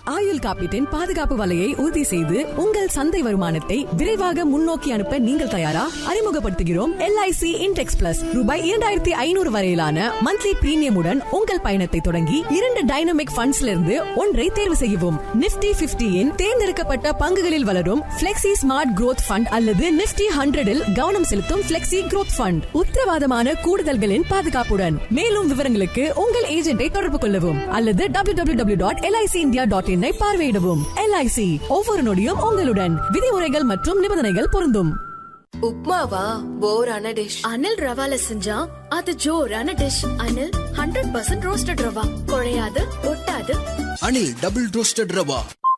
ஆயுள் காப்பீட்டின் பாதுகாப்பு வலையை உறுதி செய்து உங்கள் சந்தை வருமானத்தை விரைவாக முன்னோக்கி அனுப்ப நீங்கள் தயாரா? அறிமுகப்படுத்துகிறோம் LIC Intex Plus. ரூபாய் 2500 வரையிலான மந்த்லி பிரீமியமுடன் உங்கள் பயணத்தை தொடங்கி 2 டைனமிக் ஃபண்ட்ஸ்ல இருந்து ஒன்றை தேர்வு செய்யவும். Nifty 50 இன் தேர்ந்தெடுக்கப்பட்ட பங்குகளில் வளரும் Flexi Smart Growth Fund அல்லது Nifty 100 இல் கவனம் செலுத்தும் Flexi Growth Fund. உத்தரவாதமான கூடுதல்களின் பாதுகாப்புடன். மேலும் விவரங்களுக்கு உங்கள் ஏஜென்ட்டை தொடர்பு கொள்ளவும் அல்லது www.licindia.in பார்வையிடவும். LIC ஒவ்வொரு நொடியும் உங்களுடன். விதிமுறைகள் மற்றும் நிபந்தனைகள் பொருந்தும். உப்மாவா போரான டிஷ். அனில் ரவால செஞ்சா அது ஜோரான டிஷ். அனில் 100% ரோஸ்டட் ரவா, குழையாது ஒட்டாது. Anil double roasted rava.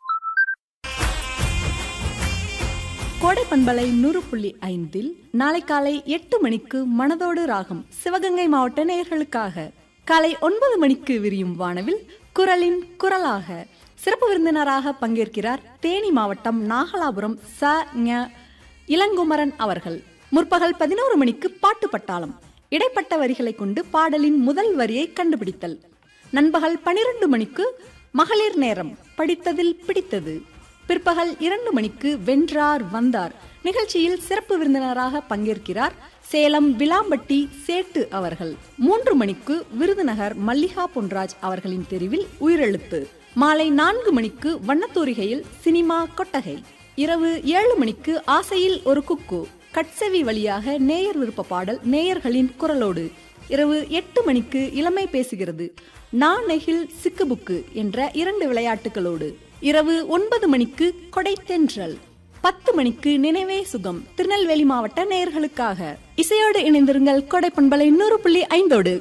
கோடை பண்பலை 100.5 நாளை காலை 8 மணிக்கு மனதோடு ராகம் சிவகங்கை மாவட்ட நேயர்களுக்காக. காலை 9 மணிக்கு விரியும் வானவில் குரலின் குரலாக சிறப்பு விருந்தினராக பங்கேற்கிறார் தேனி மாவட்டம் நாகலாபுரம் இளங்குமரன் அவர்கள். முற்பகல் 11 மணிக்கு பாட்டு பட்டாளம் இடைப்பட்ட வரிகளை கொண்டு பாடலின் முதல் வரியை கண்டுபிடித்தல். நண்பகல் 12 மணிக்கு மகளிர் நேரம் படித்ததில் பிடித்தது. பிற்பகல் 2 மணிக்கு வென்றார் வந்தார் நிகழ்ச்சியில் சிறப்பு விருந்தினராக பங்கேற்கிறார் சேலம் விளாம்பட்டி சேட்டு அவர்கள். 3 மணிக்கு விருதுநகர் மல்லிகா பொன்ராஜ் அவர்களின் தெரிவில் உயிரெழுத்து. மாலை 4 மணிக்கு வண்ணத்தூரிகையில் சினிமா கொட்டகை. இரவு 7 மணிக்கு ஆசையில் ஒரு குக்கு கட்செவி வழியாக நேயர் விருப்ப பாடல் நேயர்களின் குரலோடு. இரவு 8 மணிக்கு இளமை பேசுகிறது நான் நெகில் சிக்குபுக்கு என்ற 2 விளையாட்டுகளோடு. இரவு 9 மணிக்கு கொடை தென்றல். 10 மணிக்கு நினைவே சுகம் திருநெல்வேலி மாவட்ட நேயர்களுக்காக. இசையோடு இணைந்திருங்கள் கொடை பண்பலை 100.5.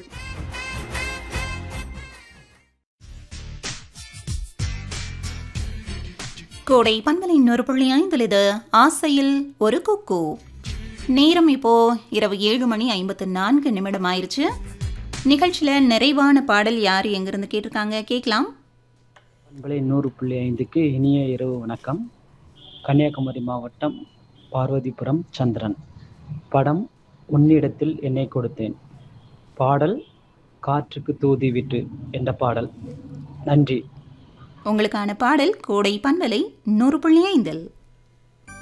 கோடை பண்பலை 100.5 இது ஆசையில் ஒரு குக்கு. நேரம் இப்போ இரவு 7:54 ஆயிருச்சு. நிகழ்ச்சியில் நிறைவான பாடல் யார் எங்கிருந்து கேட்டிருக்காங்க கேட்கலாம். பண்பலை 100.5க்கு இனிய இரவு வணக்கம். கன்னியாகுமரி மாவட்டம் பார்வதிபுரம் சந்திரன். படம் உன்னிடத்தில் என்னை கொடுத்தேன். பாடல் காற்றுக்கு தூதி விட்டு என்ற பாடல். நன்றி. உங்களுக்கான பாடல் கோடை பண்பலை 100.5.